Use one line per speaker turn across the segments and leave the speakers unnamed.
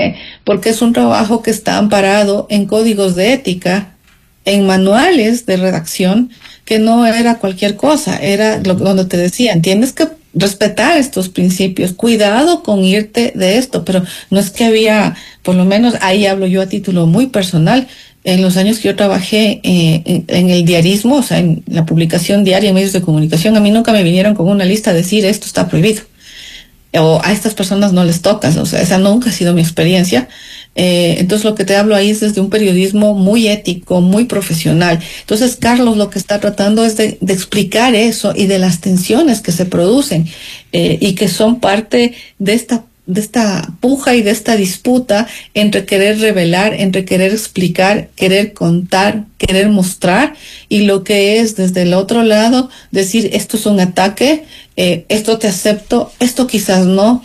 qué? Porque es un trabajo que está amparado en códigos de ética, en manuales de redacción, que no era cualquier cosa, era donde te decían, tienes que respetar estos principios, cuidado con irte de esto, pero no es que había, por lo menos ahí hablo yo a título muy personal, en los años que yo trabajé en el diarismo, o sea, en la publicación diaria en medios de comunicación, a mí nunca me vinieron con una lista a decir esto está prohibido, o a estas personas no les tocas, o sea, esa nunca ha sido mi experiencia. Entonces lo que te hablo ahí es desde un periodismo muy ético, muy profesional. Entonces Carlos lo que está tratando es de explicar eso y de las tensiones que se producen y que son parte de esta puja y de esta disputa entre querer revelar, entre querer explicar, querer contar, querer mostrar, y lo que es desde el otro lado decir esto es un ataque, esto te acepto, esto quizás no,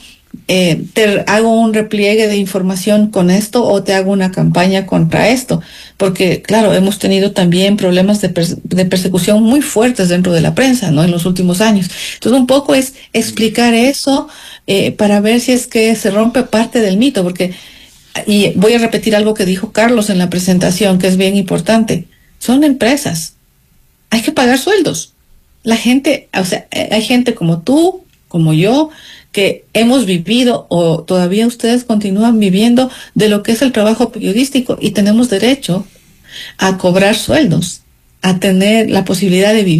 te hago un repliegue de información con esto o te hago una campaña contra esto, porque claro, hemos tenido también problemas de persecución muy fuertes dentro de la prensa, ¿no? En los últimos años. Entonces un poco es explicar eso para ver si es que se rompe parte del mito, porque, y voy a repetir algo que dijo Carlos en la presentación, que es bien importante, son empresas, hay que pagar sueldos. La gente, o sea, hay gente como tú, como yo, que hemos vivido o todavía ustedes continúan viviendo de lo que es el trabajo periodístico y tenemos derecho a cobrar sueldos, a tener la posibilidad de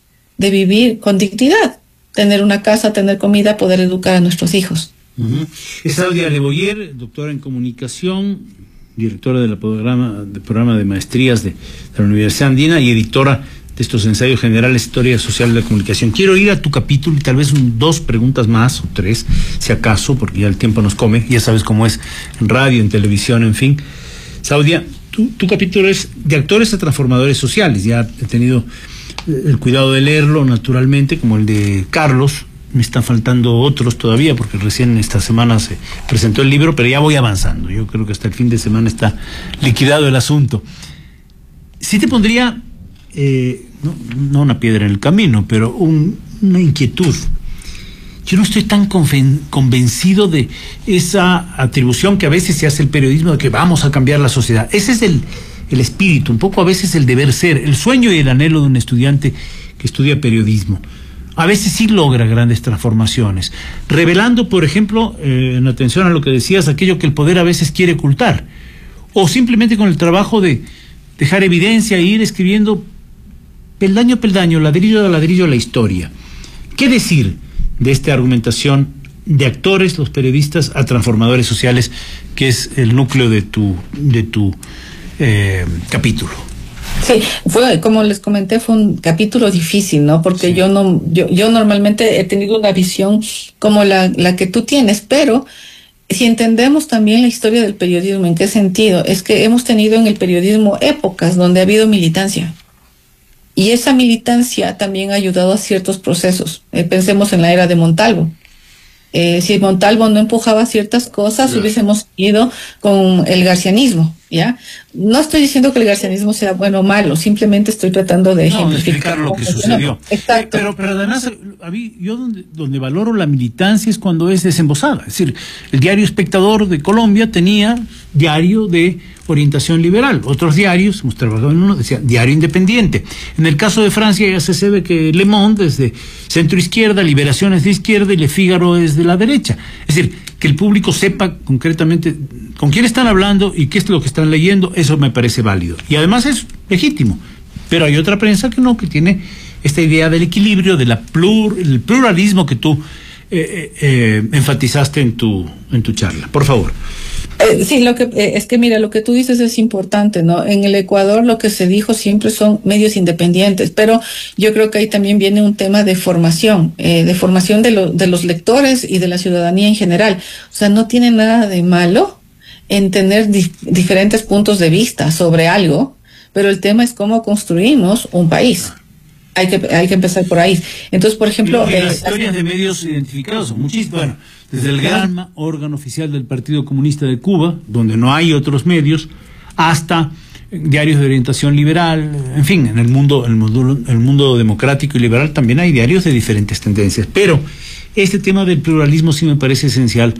vivir con dignidad, tener una casa, tener comida, poder educar a nuestros hijos.
Es Saudia Leboyer, doctora en comunicación, directora del programa de maestrías de la Universidad Andina y editora de estos ensayos generales, Historia Social de la Comunicación. Quiero ir a tu capítulo y tal vez 2 preguntas más, o 3, si acaso, porque ya el tiempo nos come, ya sabes cómo es en radio, en televisión, en fin. Saudia, tu capítulo es de actores a transformadores sociales. Ya he tenido el cuidado de leerlo, naturalmente, como el de Carlos. Me están faltando otros todavía, porque recién esta semana se presentó el libro, pero ya voy avanzando. Yo creo que hasta el fin de semana está liquidado el asunto. Sí te pondría... no una piedra en el camino, pero una inquietud. Yo no estoy tan convencido de esa atribución que a veces se hace el periodismo de que vamos a cambiar la sociedad. Ese es el espíritu, un poco a veces el deber ser, el sueño y el anhelo de un estudiante que estudia periodismo. A veces sí logra grandes transformaciones, revelando, por ejemplo, en atención a lo que decías, aquello que el poder a veces quiere ocultar, o simplemente con el trabajo de dejar evidencia e ir escribiendo peldaño a peldaño, ladrillo a ladrillo, la historia. ¿Qué decir de esta argumentación de actores, los periodistas, a transformadores sociales, que es el núcleo de tu capítulo?
Sí, fue, como les comenté, fue un capítulo difícil, ¿no? Porque sí. yo normalmente he tenido una visión como la que tú tienes, pero si entendemos también la historia del periodismo, ¿en qué sentido? Es que hemos tenido en el periodismo épocas donde ha habido militancia. Y esa militancia también ha ayudado a ciertos procesos. Pensemos en la era de Montalvo. Si Montalvo no empujaba ciertas cosas, hubiésemos ido con el garcianismo, ¿ya? No estoy diciendo que el garcianismo sea bueno o malo, simplemente estoy tratando de
ejemplificar lo que sucedió.
Exacto.
Pero además, yo donde valoro la militancia es cuando es desembosada. Es decir, el diario Espectador de Colombia tenía diario de orientación liberal. Otros diarios, hemos trabajado en uno, decía diario independiente. En el caso de Francia ya se sabe que Le Monde es de centro izquierda, Liberación es de izquierda y Le Figaro es de la derecha. Es decir, que el público sepa concretamente con quién están hablando y qué es lo que están leyendo, eso me parece válido. Y además es legítimo. Pero hay otra prensa que no, que tiene esta idea del equilibrio, del pluralismo que tú enfatizaste en tu charla. Por favor.
Sí, es que mira, lo que tú dices es importante, ¿no? En el Ecuador lo que se dijo siempre son medios independientes, pero yo creo que ahí también viene un tema de formación de los lectores y de la ciudadanía en general. O sea, no tiene nada de malo en tener diferentes puntos de vista sobre algo, pero el tema es cómo construimos un país. Hay que empezar por ahí. Entonces, por ejemplo...
las historias de medios identificados son muchísimas. Bueno, desde el gran órgano oficial del Partido Comunista de Cuba, donde no hay otros medios, hasta diarios de orientación liberal, en fin, en el mundo democrático y liberal también hay diarios de diferentes tendencias. Pero este tema del pluralismo sí me parece esencial,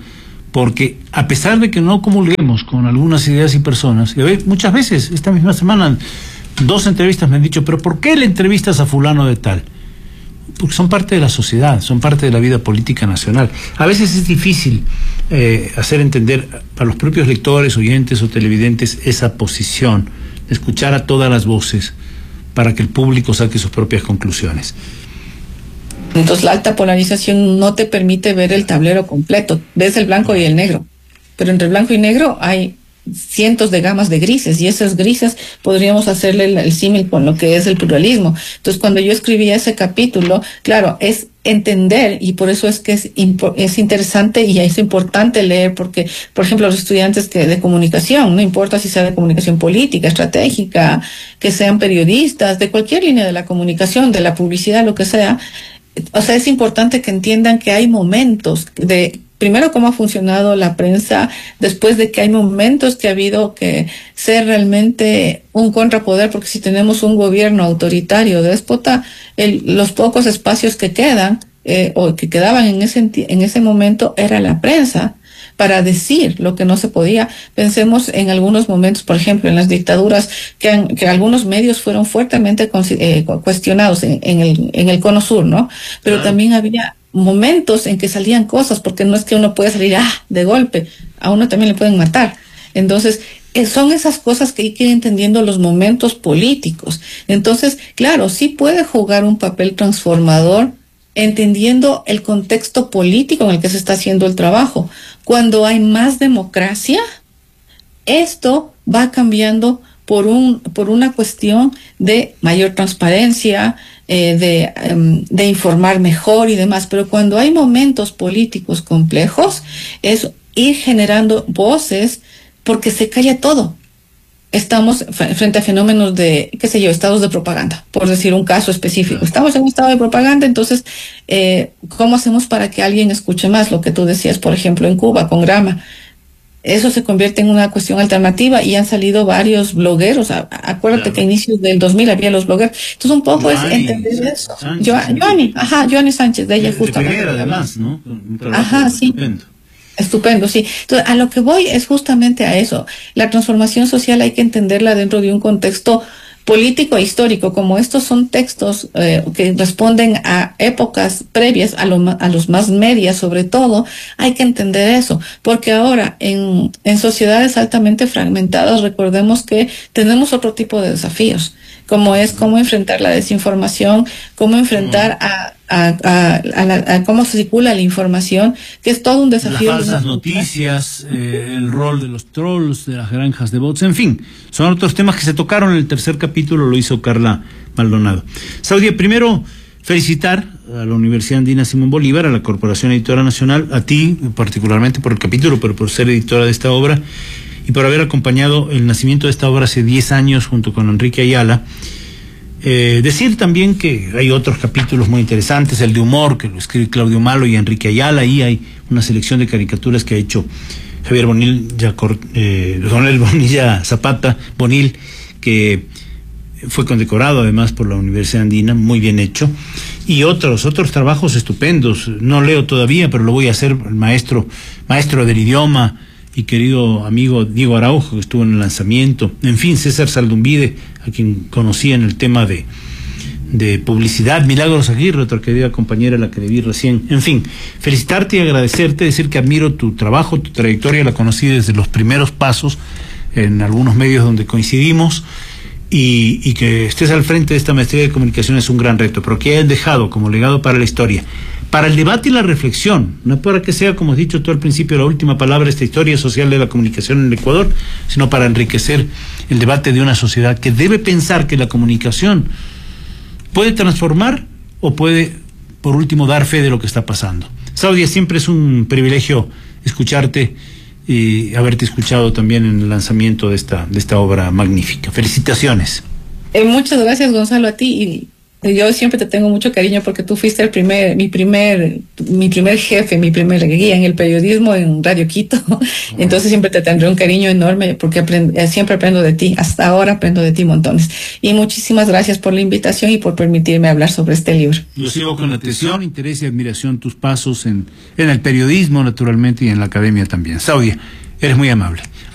porque a pesar de que no comulguemos con algunas ideas y personas, y muchas veces, esta misma semana, 2 entrevistas me han dicho, pero ¿por qué le entrevistas a fulano de tal? Porque son parte de la sociedad, son parte de la vida política nacional. A veces es difícil hacer entender a los propios lectores, oyentes o televidentes esa posición, escuchar a todas las voces para que el público saque sus propias conclusiones.
Entonces la alta polarización no te permite ver el tablero completo, ves el blanco y el negro, pero entre el blanco y negro hay cientos de gamas de grises, y esas grises podríamos hacerle el símil con lo que es el pluralismo. Entonces cuando yo escribía ese capítulo, claro, es entender, y por eso es que es interesante y es importante leer, porque, por ejemplo, los estudiantes de comunicación, no importa si sea de comunicación política, estratégica, que sean periodistas, de cualquier línea de la comunicación, de la publicidad, lo que sea, o sea, es importante que entiendan que hay momentos de, primero, cómo ha funcionado la prensa, después de que hay momentos que ha habido que ser realmente un contrapoder, porque si tenemos un gobierno autoritario, déspota, los pocos espacios que quedan, o que quedaban en ese momento, era la prensa, para decir lo que no se podía. Pensemos en algunos momentos, por ejemplo, en las dictaduras, que algunos medios fueron fuertemente cuestionados en el Cono Sur, ¿no? Pero también había momentos en que salían cosas, porque no es que uno puede salir de golpe, a uno también le pueden matar. Entonces, son esas cosas que hay que ir entendiendo los momentos políticos. Entonces, claro, sí puede jugar un papel transformador entendiendo el contexto político en el que se está haciendo el trabajo. Cuando hay más democracia, esto va cambiando por una cuestión de mayor transparencia, de informar mejor y demás. Pero cuando hay momentos políticos complejos, es ir generando voces, porque se calla todo. Estamos frente a fenómenos de, qué sé yo, estados de propaganda, por decir un caso específico. Estamos en un estado de propaganda, entonces, ¿cómo hacemos para que alguien escuche más? Lo que tú decías, por ejemplo, en Cuba, con Grama. Eso se convierte en una cuestión alternativa y han salido varios blogueros. Acuérdate que a inicios del 2000 había los blogueros. Entonces, un poco es entender eso. Joanny Sánchez, de ella justamente.
Además, ¿no?
Sí. Estupendo, sí. Entonces, a lo que voy es justamente a eso. La transformación social hay que entenderla dentro de un contexto político e histórico. Como estos son textos que responden a épocas previas, a los más medias sobre todo, hay que entender eso. Porque ahora, en sociedades altamente fragmentadas, recordemos que tenemos otro tipo de desafíos, como es cómo enfrentar la desinformación, cómo enfrentar a cómo circula la información, que es todo un desafío.
Las falsas noticias, el rol de los trolls, de las granjas de bots, en fin, son otros temas que se tocaron en el tercer capítulo, lo hizo Carla Maldonado. Saudia, primero felicitar a la Universidad Andina Simón Bolívar, a la Corporación Editora Nacional, a ti particularmente por el capítulo, pero por ser editora de esta obra y por haber acompañado el nacimiento de esta obra hace 10 años junto con Enrique Ayala. Decir también que hay otros capítulos muy interesantes, el de humor, que lo escribe Claudio Malo y Enrique Ayala. Ahí hay una selección de caricaturas que ha hecho Javier Donel Bonilla Zapata, Bonil, que fue condecorado además por la Universidad Andina, muy bien hecho, y otros trabajos estupendos. No leo todavía, pero lo voy a hacer, el maestro del idioma y querido amigo Diego Araujo, que estuvo en el lanzamiento, en fin, César Saldumbide, a quien conocí en el tema de publicidad, Milagros Aguirre, otra querida compañera, la que le vi recién. En fin, felicitarte y agradecerte, decir que admiro tu trabajo, tu trayectoria, la conocí desde los primeros pasos en algunos medios donde coincidimos, y que estés al frente de esta maestría de comunicación es un gran reto, pero que hayas dejado como legado para la historia, para el debate y la reflexión, no para que sea, como has dicho tú al principio, la última palabra esta historia social de la comunicación en el Ecuador, sino para enriquecer el debate de una sociedad que debe pensar que la comunicación puede transformar o puede, por último, dar fe de lo que está pasando. Saudia, siempre es un privilegio escucharte y haberte escuchado también en el lanzamiento de esta obra magnífica. Felicitaciones.
Muchas gracias, Gonzalo, a ti, y yo siempre te tengo mucho cariño porque tú fuiste mi primer jefe, mi primer guía en el periodismo en Radio Quito. Entonces siempre te tendré un cariño enorme porque siempre aprendo de ti. Hasta ahora aprendo de ti montones. Y muchísimas gracias por la invitación y por permitirme hablar sobre este libro.
Yo sigo con atención, interés y admiración tus pasos en el periodismo, naturalmente, y en la academia también. Saudia, eres muy amable.